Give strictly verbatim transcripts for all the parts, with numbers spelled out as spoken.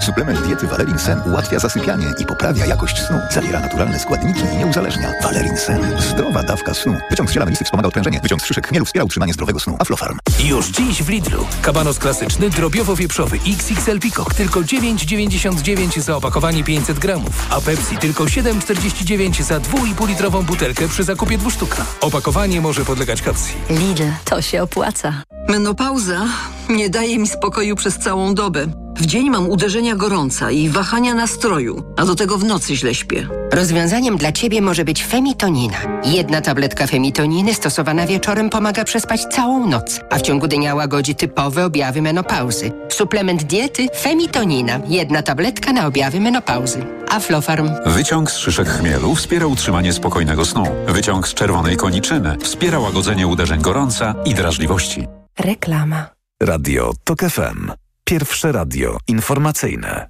Suplement diety Valerin Sen ułatwia zasypianie i poprawia jakość snu. Zawiera naturalne składniki i nie uzależnia. Valerin Sen. Zdrowa dawka snu. Wyciąg z ziela melisy wspomaga odprężenie. Wyciąg z szyszek chmielu wspiera utrzymanie zdrowego snu. Aflofarm. Już dziś w Lidlu. Kabanos klasyczny, drobiowo-wieprzowy X X L Peacock tylko dziewięć dziewięćdziesiąt dziewięć za opakowanie pięćset gramów, a Pepsi tylko siedem czterdzieści dziewięć za dwa i pół litrową butelkę przy zakupie dwóch sztuk. Opakowanie może podlegać kaucji. Lidl, to się opłaca. Menopauza nie daje mi spokoju przez całą dobę. W dzień mam uderzenia gorąca i wahania nastroju, a do tego w nocy źle śpię. Rozwiązaniem dla Ciebie może być Femitonina. Jedna tabletka Femitoniny stosowana wieczorem pomaga przespać całą noc, a w ciągu dnia łagodzi typowe objawy menopauzy. Suplement diety Femitonina. Jedna tabletka na objawy menopauzy. Aflofarm. Wyciąg z szyszek chmielu wspiera utrzymanie spokojnego snu. Wyciąg z czerwonej koniczyny wspiera łagodzenie uderzeń gorąca i drażliwości. Reklama. Radio TOK F M. Pierwsze radio informacyjne.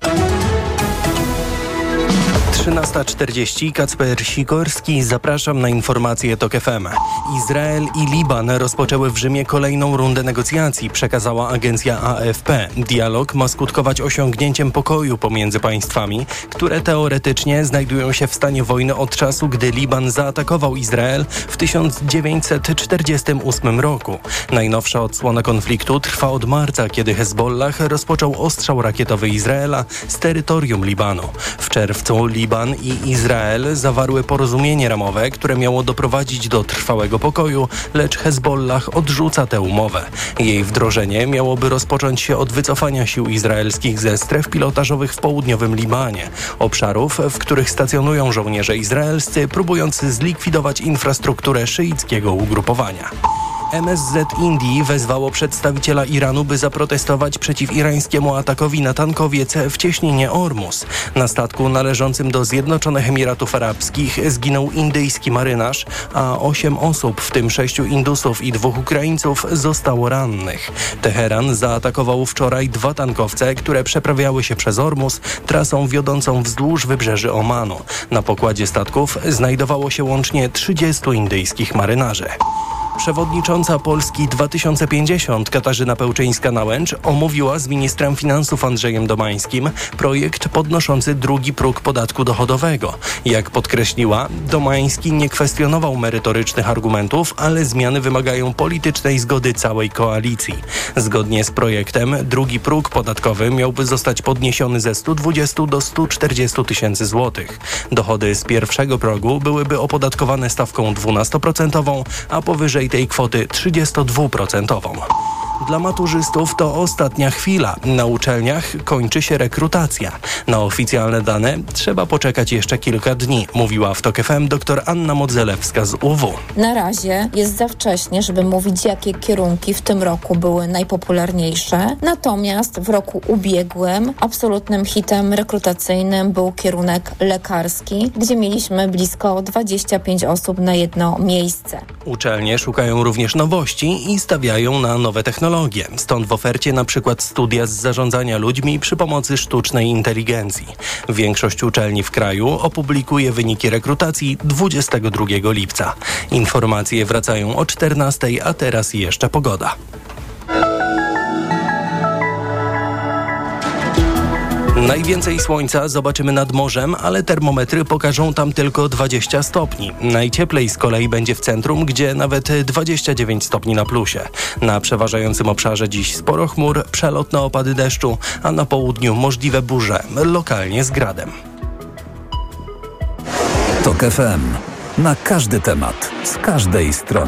trzynasta czterdzieści. Kacper Sikorski. Zapraszam na informacje TOK F M. Izrael i Liban rozpoczęły w Rzymie kolejną rundę negocjacji, przekazała agencja A F P. Dialog ma skutkować osiągnięciem pokoju pomiędzy państwami, które teoretycznie znajdują się w stanie wojny od czasu, gdy Liban zaatakował Izrael w tysiąc dziewięćset czterdziestym ósmym roku. Najnowsza odsłona konfliktu trwa od marca, kiedy Hezbollah rozpoczął ostrzał rakietowy Izraela z terytorium Libanu. W czerwcu Liban i Izrael zawarły porozumienie ramowe, które miało doprowadzić do trwałego pokoju, lecz Hezbollah odrzuca tę umowę. Jej wdrożenie miałoby rozpocząć się od wycofania sił izraelskich ze stref pilotażowych w południowym Libanie, obszarów, w których stacjonują żołnierze izraelscy, próbując zlikwidować infrastrukturę szyickiego ugrupowania. M S Z Indii wezwało przedstawiciela Iranu, by zaprotestować przeciw irańskiemu atakowi na tankowiec w cieśninie Ormus. Na statku należącym do Zjednoczonych Emiratów Arabskich zginął indyjski marynarz, a osiem osób, w tym sześciu Indusów i dwóch Ukraińców, zostało rannych. Teheran zaatakował wczoraj dwa tankowce, które przeprawiały się przez Ormus trasą wiodącą wzdłuż wybrzeży Omanu. Na pokładzie statków znajdowało się łącznie trzydziestu indyjskich marynarzy. Przewodnicząca Polski dwa tysiące pięćdziesiąt Katarzyna Pełczyńska-Nałęcz omówiła z ministrem finansów Andrzejem Domańskim projekt podnoszący drugi próg podatku dochodowego. Jak podkreśliła, Domański nie kwestionował merytorycznych argumentów, ale zmiany wymagają politycznej zgody całej koalicji. Zgodnie z projektem drugi próg podatkowy miałby zostać podniesiony ze stu dwudziestu do stu czterdziestu tysięcy złotych. Dochody z pierwszego progu byłyby opodatkowane stawką dwunastoprocentową, a powyżej tej kwoty trzydziestodwuprocentową. Dla maturzystów to ostatnia chwila. Na uczelniach kończy się rekrutacja. Na oficjalne dane trzeba poczekać jeszcze kilka dni, mówiła w TOK F M dr Anna Modzelewska z U W. Na razie jest za wcześnie, żeby mówić, jakie kierunki w tym roku były najpopularniejsze. Natomiast w roku ubiegłym absolutnym hitem rekrutacyjnym był kierunek lekarski, gdzie mieliśmy blisko dwadzieścia pięć osób na jedno miejsce. Uczelnie szukają również nowości i stawiają na nowe technologie. Stąd w ofercie na przykład studia z zarządzania ludźmi przy pomocy sztucznej inteligencji. Większość uczelni w kraju opublikuje wyniki rekrutacji dwudziestego drugiego lipca. Informacje wracają o czternastej, a teraz jeszcze pogoda. Najwięcej słońca zobaczymy nad morzem, ale termometry pokażą tam tylko dwadzieścia stopni. Najcieplej z kolei będzie w centrum, gdzie nawet dwadzieścia dziewięć stopni na plusie. Na przeważającym obszarze dziś sporo chmur, przelotne opady deszczu, a na południu możliwe burze, lokalnie z gradem. TOK F M. Na każdy temat, z każdej strony.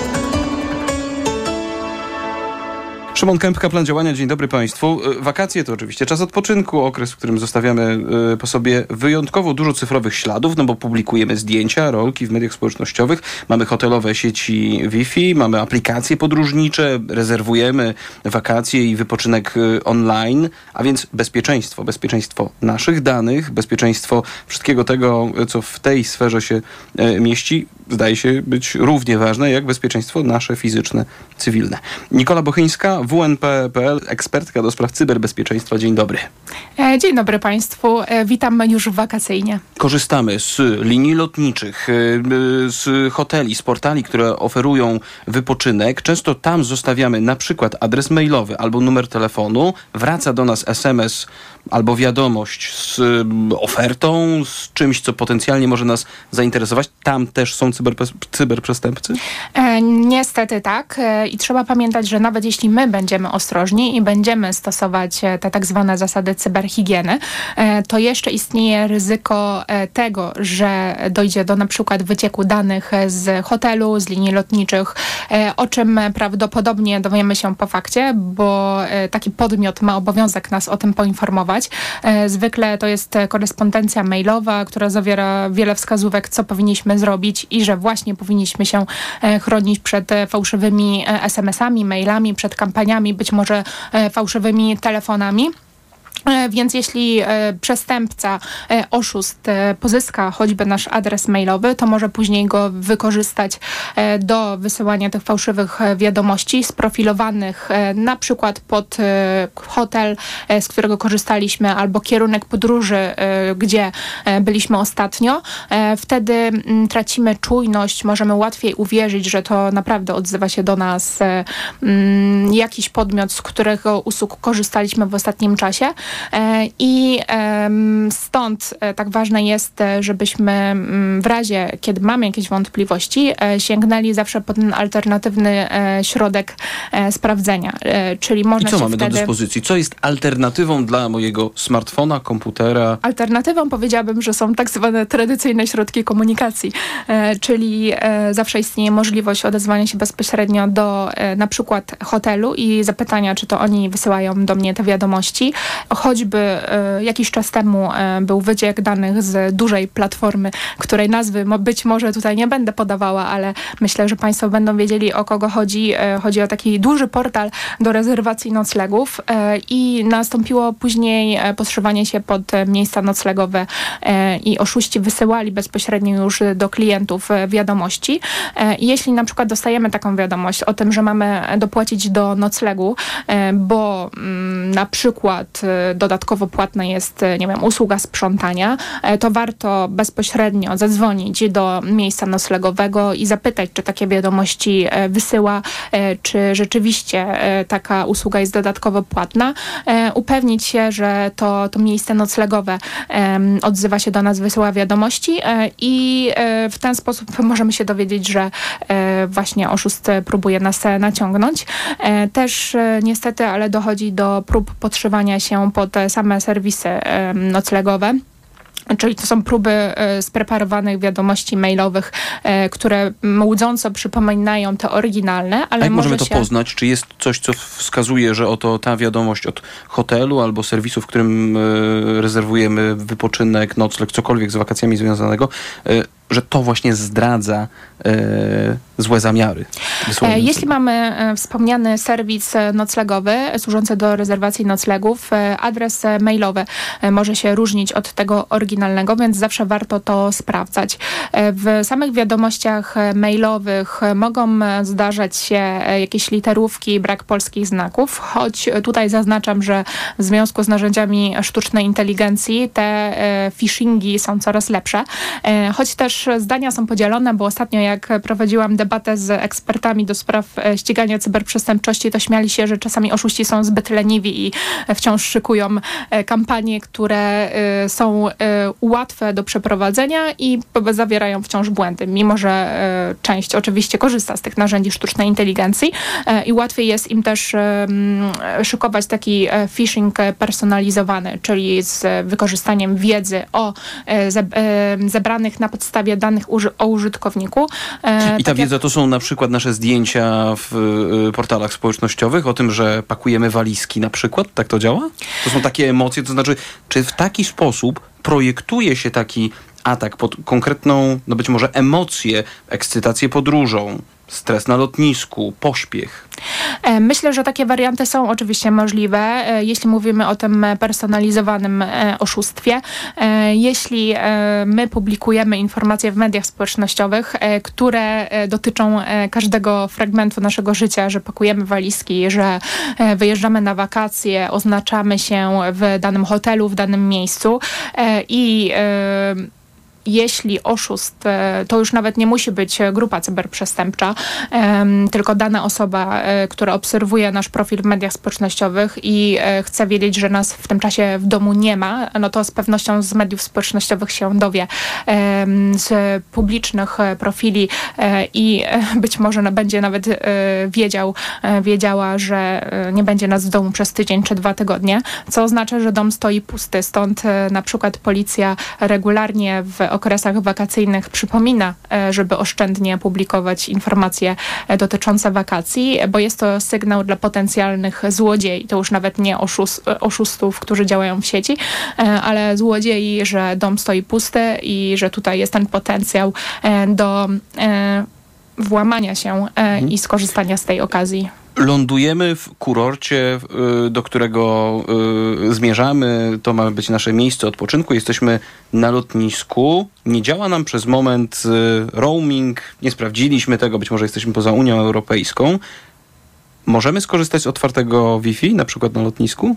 Szymon Kępka, plan działania. Dzień dobry Państwu. Wakacje to oczywiście czas odpoczynku, okres, w którym zostawiamy po sobie wyjątkowo dużo cyfrowych śladów, no bo publikujemy zdjęcia, rolki w mediach społecznościowych, mamy hotelowe sieci Wi-Fi, mamy aplikacje podróżnicze, rezerwujemy wakacje i wypoczynek online, a więc bezpieczeństwo, bezpieczeństwo naszych danych, bezpieczeństwo wszystkiego tego, co w tej sferze się mieści, zdaje się być równie ważne jak bezpieczeństwo nasze fizyczne, cywilne. Nikola Bochyńska, W N P kropka P L, ekspertka do spraw cyberbezpieczeństwa. Dzień dobry. Dzień dobry Państwu. Witam już wakacyjnie. Korzystamy z linii lotniczych, z hoteli, z portali, które oferują wypoczynek. Często tam zostawiamy na przykład adres mailowy albo numer telefonu. Wraca do nas es em es albo wiadomość z ofertą, z czymś, co potencjalnie może nas zainteresować, tam też są cyberpre- cyberprzestępcy? E, niestety tak. E, I trzeba pamiętać, że nawet jeśli my będziemy ostrożni i będziemy stosować e, te tak zwane zasady cyberhigieny, e, to jeszcze istnieje ryzyko e, tego, że dojdzie do na przykład wycieku danych z hotelu, z linii lotniczych, e, o czym prawdopodobnie dowiemy się po fakcie, bo e, taki podmiot ma obowiązek nas o tym poinformować. E, zwykle to jest korespondencja mailowa, która zawiera wiele wskazówek, co powinniśmy zrobić i że właśnie powinniśmy się e, chronić przed e, fałszywymi e, es em esami, mailami, przed kampaniami, być może e, fałszywymi telefonami. Więc jeśli e, przestępca, e, oszust e, pozyska choćby nasz adres mailowy, to może później go wykorzystać e, do wysyłania tych fałszywych e, wiadomości sprofilowanych e, na przykład pod e, hotel, e, z którego korzystaliśmy, albo kierunek podróży, e, gdzie e, byliśmy ostatnio. E, wtedy m, tracimy czujność, możemy łatwiej uwierzyć, że to naprawdę odzywa się do nas e, m, jakiś podmiot, z którego usług korzystaliśmy w ostatnim czasie. I stąd tak ważne jest, żebyśmy w razie, kiedy mamy jakieś wątpliwości, sięgnęli zawsze po ten alternatywny środek sprawdzenia. Czyli można I co się mamy wtedy... do dyspozycji? Co jest alternatywą dla mojego smartfona, komputera? Alternatywą powiedziałabym, że są tak zwane tradycyjne środki komunikacji, czyli zawsze istnieje możliwość odezwania się bezpośrednio do na przykład hotelu i zapytania, czy to oni wysyłają do mnie te wiadomości. Choćby e, jakiś czas temu e, był wyciek danych z dużej platformy, której nazwy mo, być może tutaj nie będę podawała, ale myślę, że Państwo będą wiedzieli, o kogo chodzi. E, chodzi o taki duży portal do rezerwacji noclegów e, i nastąpiło później e, podszywanie się pod e, miejsca noclegowe e, i oszuści wysyłali bezpośrednio już do klientów e, wiadomości. E, jeśli na przykład dostajemy taką wiadomość o tym, że mamy dopłacić do noclegu, e, bo m, na przykład e, dodatkowo płatna jest, nie wiem, usługa sprzątania, to warto bezpośrednio zadzwonić do miejsca noclegowego i zapytać, czy takie wiadomości wysyła, czy rzeczywiście taka usługa jest dodatkowo płatna. Upewnić się, że to, to miejsce noclegowe odzywa się do nas, wysyła wiadomości i w ten sposób możemy się dowiedzieć, że właśnie oszust próbuje nas naciągnąć. Też niestety, ale dochodzi do prób podszywania się pod same serwisy noclegowe. Czyli to są próby e, spreparowanych wiadomości mailowych, e, które łudząco przypominają te oryginalne, ale A jak może możemy to się... poznać? Czy jest coś, co wskazuje, że oto ta wiadomość od hotelu albo serwisu, w którym e, rezerwujemy wypoczynek, nocleg, cokolwiek z wakacjami związanego, e, że to właśnie zdradza e, złe zamiary? E, jeśli mamy e, wspomniany serwis noclegowy służący do rezerwacji noclegów, e, adres mailowy e, może się różnić od tego oryginalnego, więc zawsze warto to sprawdzać. E, w samych wiadomościach mailowych mogą zdarzać się jakieś literówki, brak polskich znaków, choć tutaj zaznaczam, że w związku z narzędziami sztucznej inteligencji te e, phishingi są coraz lepsze, e, choć też zdania są podzielone, bo ostatnio jak prowadziłam debatę z ekspertami do spraw ścigania cyberprzestępczości, to śmiali się, że czasami oszuści są zbyt leniwi i wciąż szykują kampanie, które są łatwe do przeprowadzenia i zawierają wciąż błędy, mimo że część oczywiście korzysta z tych narzędzi sztucznej inteligencji i łatwiej jest im też szykować taki phishing personalizowany, czyli z wykorzystaniem wiedzy o zebranych na podstawie danych uży- o użytkowniku. I ta tak wiedza jak... to są na przykład nasze zdjęcia w y, portalach społecznościowych o tym, że pakujemy walizki na przykład? Tak to działa? To są takie emocje, to znaczy, czy w taki sposób projektuje się taki atak pod konkretną, no być może emocję, ekscytację podróżą, stres na lotnisku, pośpiech? Myślę, że takie warianty są oczywiście możliwe, jeśli mówimy o tym personalizowanym oszustwie. Jeśli my publikujemy informacje w mediach społecznościowych, które dotyczą każdego fragmentu naszego życia, że pakujemy walizki, że wyjeżdżamy na wakacje, oznaczamy się w danym hotelu, w danym miejscu i jeśli oszust, to już nawet nie musi być grupa cyberprzestępcza, tylko dana osoba, która obserwuje nasz profil w mediach społecznościowych i chce wiedzieć, że nas w tym czasie w domu nie ma, no to z pewnością z mediów społecznościowych się dowie, z publicznych profili i być może będzie nawet wiedział, wiedziała, że nie będzie nas w domu przez tydzień czy dwa tygodnie, co oznacza, że dom stoi pusty. Stąd na przykład policja regularnie w okresach wakacyjnych przypomina, żeby oszczędnie publikować informacje dotyczące wakacji, bo jest to sygnał dla potencjalnych złodziei. To już nawet nie oszust, oszustów, którzy działają w sieci, ale złodziei, że dom stoi pusty i że tutaj jest ten potencjał do włamania się i skorzystania z tej okazji. Lądujemy w kurorcie, do którego zmierzamy. To ma być nasze miejsce odpoczynku. Jesteśmy na lotnisku. Nie działa nam przez moment roaming. Nie sprawdziliśmy tego. Być może jesteśmy poza Unią Europejską. Możemy skorzystać z otwartego Wi-Fi, na przykład na lotnisku?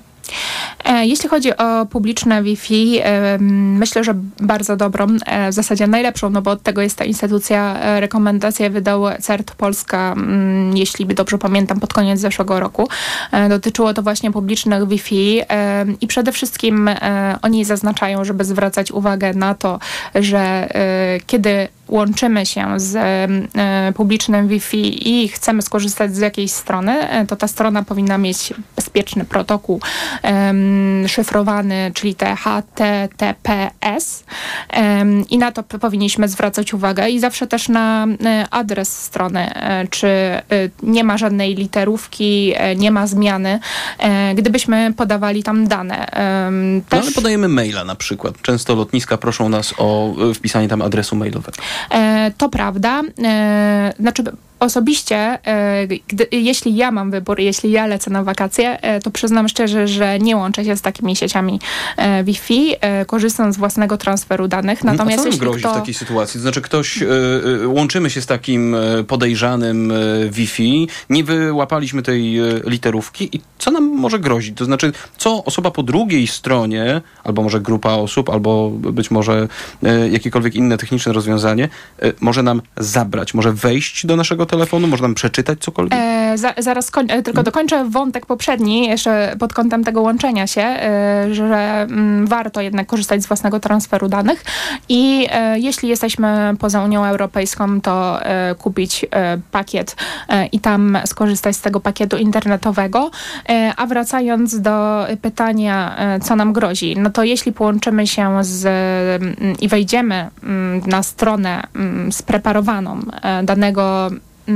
Jeśli chodzi o publiczne Wi-Fi, myślę, że bardzo dobrą, w zasadzie najlepszą, no bo od tego jest ta instytucja, rekomendację wydał C E R T Polska, jeśli dobrze pamiętam, pod koniec zeszłego roku. Dotyczyło to właśnie publicznych Wi-Fi i przede wszystkim oni zaznaczają, żeby zwracać uwagę na to, że kiedy łączymy się z e, publicznym Wi-Fi i chcemy skorzystać z jakiejś strony, to ta strona powinna mieć bezpieczny protokół e, szyfrowany, czyli te H T T P S e, i na to p- powinniśmy zwracać uwagę i zawsze też na e, adres strony, e, czy e, nie ma żadnej literówki, e, nie ma zmiany, e, gdybyśmy podawali tam dane. E, też... No ale podajemy maila na przykład. Często lotniska proszą nas o wpisanie tam adresu mailowego. E, to prawda. E, znaczy osobiście, e, gdy, jeśli ja mam wybór, jeśli ja lecę na wakacje, e, to przyznam szczerze, że nie łączę się z takimi sieciami e, Wi-Fi. E, korzystam z własnego transferu danych. Natomiast A co nam jeśli grozi kto... w takiej sytuacji? To znaczy ktoś, e, e, łączymy się z takim podejrzanym e, Wi-Fi, nie wyłapaliśmy tej e, literówki i co nam może grozić? To znaczy, co osoba po drugiej stronie, albo może grupa osób, albo być może e, jakiekolwiek inne techniczne rozwiązanie, e, może nam zabrać, może wejść do naszego telefonu, może nam przeczytać cokolwiek? E, za, zaraz koń, e, tylko dokończę wątek poprzedni, jeszcze pod kątem tego łączenia się, e, że m, warto jednak korzystać z własnego transferu danych i e, jeśli jesteśmy poza Unią Europejską, to e, kupić e, pakiet e, i tam skorzystać z tego pakietu internetowego. E, a wracając do pytania, e, co nam grozi, no to jeśli połączymy się z m, i wejdziemy m, na stronę m, spreparowaną e, danego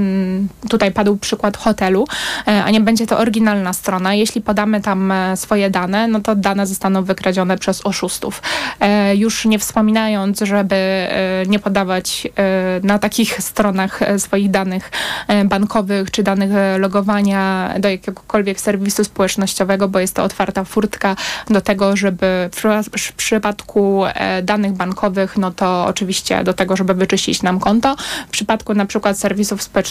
tutaj padł przykład hotelu, a nie będzie to oryginalna strona. Jeśli podamy tam swoje dane, no to dane zostaną wykradzione przez oszustów. Już nie wspominając, żeby nie podawać na takich stronach swoich danych bankowych czy danych logowania do jakiegokolwiek serwisu społecznościowego, bo jest to otwarta furtka do tego, żeby w przypadku danych bankowych, no to oczywiście do tego, żeby wyczyścić nam konto. W przypadku na przykład serwisów społecznościowych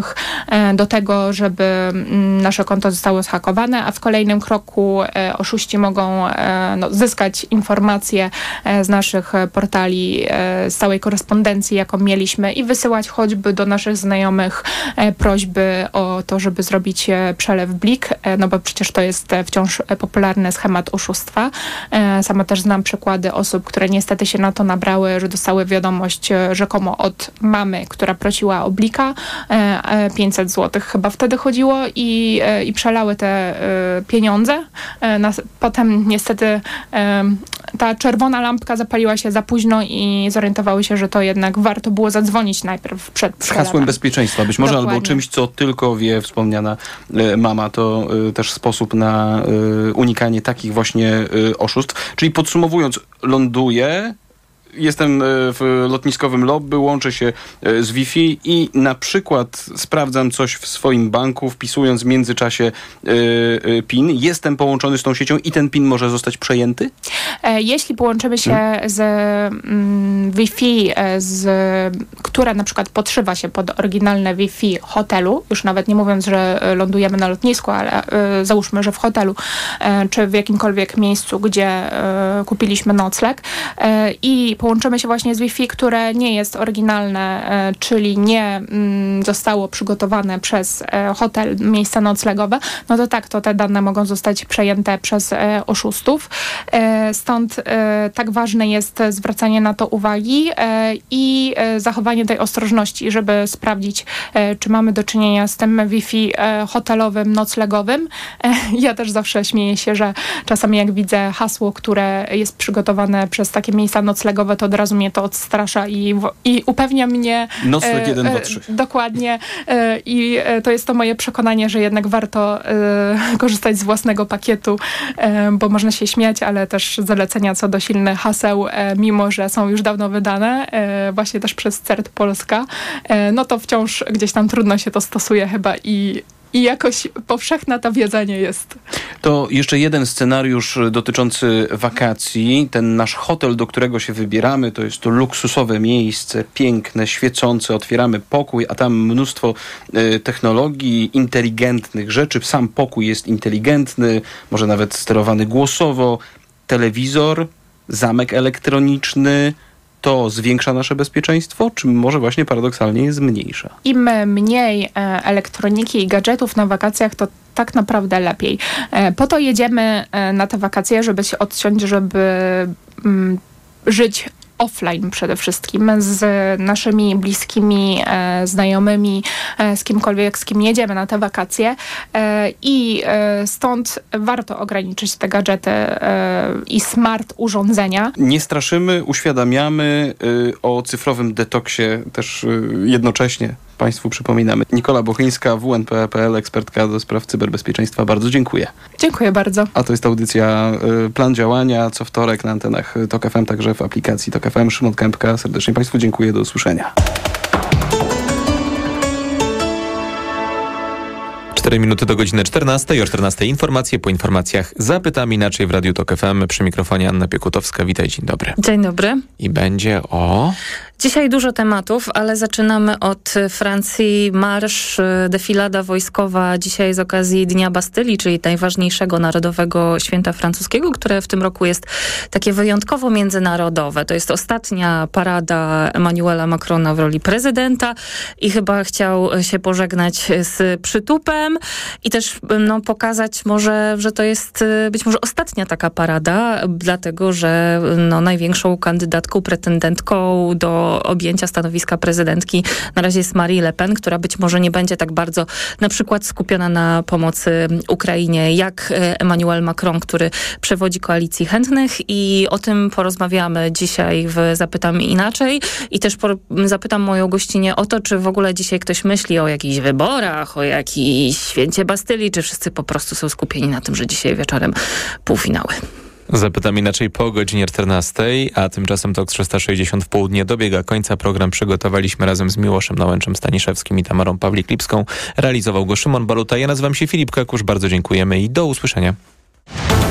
do tego, żeby nasze konto zostało zhakowane, a w kolejnym kroku oszuści mogą no, zyskać informacje z naszych portali, z całej korespondencji, jaką mieliśmy i wysyłać choćby do naszych znajomych prośby o to, żeby zrobić przelew blik, no bo przecież to jest wciąż popularny schemat oszustwa. Sama też znam przykłady osób, które niestety się na to nabrały, że dostały wiadomość rzekomo od mamy, która prosiła o blika, pięćset złotych chyba wtedy chodziło i, i przelały te pieniądze. Potem niestety ta czerwona lampka zapaliła się za późno i zorientowały się, że to jednak warto było zadzwonić najpierw przed przelewem. Z hasłem bezpieczeństwa być może, Dokładnie. Albo czymś, co tylko wie wspomniana mama. To też sposób na unikanie takich właśnie oszustw. Czyli podsumowując, ląduję, jestem w lotniskowym lobby, łączę się z Wi-Fi i na przykład sprawdzam coś w swoim banku, wpisując w międzyczasie PIN. Jestem połączony z tą siecią i ten PIN może zostać przejęty? Jeśli połączymy się hmm. z mm, Wi-Fi, z, które na przykład podszywa się pod oryginalne Wi-Fi hotelu, już nawet nie mówiąc, że lądujemy na lotnisku, ale y, załóżmy, że w hotelu y, czy w jakimkolwiek miejscu, gdzie y, kupiliśmy nocleg y, i połączymy połączymy się właśnie z Wi-Fi, które nie jest oryginalne, e, czyli nie mm, zostało przygotowane przez e, hotel, miejsca noclegowe, no to tak, to te dane mogą zostać przejęte przez e, oszustów. E, stąd e, tak ważne jest zwracanie na to uwagi e, i e, zachowanie tej ostrożności, żeby sprawdzić, e, czy mamy do czynienia z tym Wi-Fi e, hotelowym, noclegowym. E, ja też zawsze śmieję się, że czasami jak widzę hasło, które jest przygotowane przez takie miejsca noclegowe, to od razu mnie to odstrasza i, i upewnia mnie... Nocleg e, jeden, e, dwa, trzy. Dokładnie. E, I e, to jest to moje przekonanie, że jednak warto e, korzystać z własnego pakietu, e, bo można się śmiać, ale też zalecenia co do silnych haseł, e, mimo że są już dawno wydane, e, właśnie też przez C E R T Polska, e, no to wciąż gdzieś tam trudno się to stosuje chyba i I jakoś powszechna ta wiedza nie jest. To jeszcze jeden scenariusz dotyczący wakacji. Ten nasz hotel, do którego się wybieramy, to jest to luksusowe miejsce, piękne, świecące. Otwieramy pokój, a tam mnóstwo y, technologii, inteligentnych rzeczy. Sam pokój jest inteligentny, może nawet sterowany głosowo. Telewizor, zamek elektroniczny. To zwiększa nasze bezpieczeństwo, czy może właśnie paradoksalnie je zmniejsza? Im mniej e, elektroniki i gadżetów na wakacjach, to tak naprawdę lepiej. E, po to jedziemy e, na te wakacje, żeby się odciąć, żeby mm, żyć offline przede wszystkim z naszymi bliskimi, e, znajomymi, e, z kimkolwiek, z kim jedziemy na te wakacje e, i e, stąd warto ograniczyć te gadżety e, i smart urządzenia. Nie straszymy, uświadamiamy y, o cyfrowym detoksie też y, jednocześnie. Państwu przypominamy. Nikola Bochyńska, W N P kropka P L, ekspertka do spraw cyberbezpieczeństwa. Bardzo dziękuję. Dziękuję bardzo. A to jest audycja y, Plan Działania co wtorek na antenach Tok F M, także w aplikacji Tok F M. Szymon Kępka, serdecznie Państwu dziękuję. Do usłyszenia. cztery minuty do godziny czternastej. O czternastej informacje, po informacjach zapytam inaczej w Radiu Tok F M. Przy mikrofonie Anna Piekutowska. Witaj, dzień dobry. Dzień dobry. I będzie o... Dzisiaj dużo tematów, ale zaczynamy od Francji. Marsz, defilada wojskowa dzisiaj z okazji Dnia Bastylii, czyli najważniejszego narodowego święta francuskiego, które w tym roku jest takie wyjątkowo międzynarodowe. To jest ostatnia parada Emmanuela Macrona w roli prezydenta i chyba chciał się pożegnać z przytupem i też no, pokazać może, że to jest być może ostatnia taka parada, dlatego że no, największą kandydatką, pretendentką do objęcia stanowiska prezydentki na razie jest Marine Le Pen, która być może nie będzie tak bardzo na przykład skupiona na pomocy Ukrainie, jak Emmanuel Macron, który przewodzi koalicji chętnych i o tym porozmawiamy dzisiaj w Zapytam Inaczej i też por- zapytam moją gościnię o to, czy w ogóle dzisiaj ktoś myśli o jakichś wyborach, o jakiejś święcie Bastylii, czy wszyscy po prostu są skupieni na tym, że dzisiaj wieczorem półfinały. Zapytam inaczej po godzinie czternastej, a tymczasem Tok trzysta sześćdziesiąt w południe dobiega końca. Program przygotowaliśmy razem z Miłoszem Nałęczem Staniszewskim i Tamarą Pawlik-Lipską. Realizował go Szymon Baluta. Ja nazywam się Filip Kakusz. Bardzo dziękujemy i do usłyszenia.